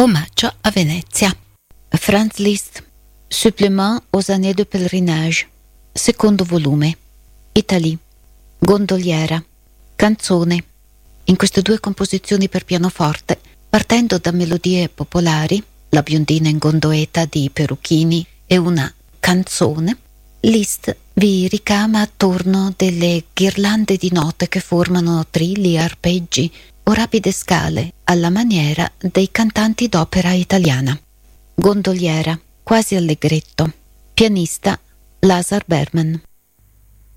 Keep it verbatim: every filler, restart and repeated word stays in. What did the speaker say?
Omaggio a Venezia. Franz Liszt, Supplément aux années de pèlerinage, secondo volume. Italie, Gondoliera, canzone. In queste due composizioni per pianoforte, partendo da melodie popolari, La biondina in gondoletta di Peruchini e una canzone, Liszt vi ricama attorno delle ghirlande di note che formano trilli, arpeggi o rapide scale alla maniera dei cantanti d'opera italiana. Gondoliera, quasi allegretto. Pianista Lazar Berman.